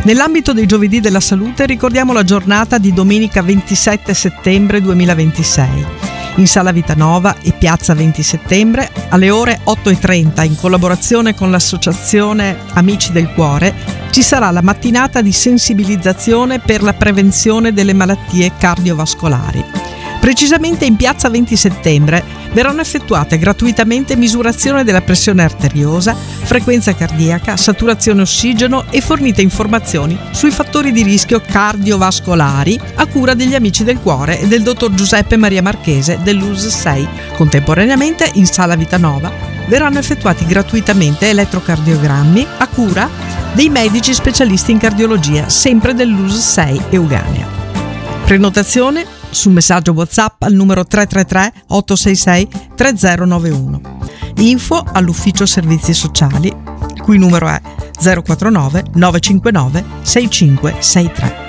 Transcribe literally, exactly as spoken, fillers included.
Nell'ambito dei giovedì della salute ricordiamo la giornata di domenica ventisette settembre duemilaventisei. In Sala Vitanova e Piazza venti settembre alle ore otto e trenta, in collaborazione con l'associazione Amici del Cuore, ci sarà la mattinata di sensibilizzazione per la prevenzione delle malattie cardiovascolari. Precisamente in Piazza venti settembre verranno effettuate gratuitamente misurazione della pressione arteriosa, frequenza cardiaca, saturazione ossigeno e fornite informazioni sui fattori di rischio cardiovascolari a cura degli Amici del Cuore e del dottor Giuseppe Maria Marchese dell'U S sei. Contemporaneamente in Sala Vitanova verranno effettuati gratuitamente elettrocardiogrammi a cura dei medici specialisti in cardiologia, sempre dell'U S sei Euganea. Prenotazione su messaggio WhatsApp al numero tre tre tre otto sei sei tre zero nove uno. Info all'ufficio servizi sociali, cui numero è zero quattro nove nove cinque nove sei cinque sei tre.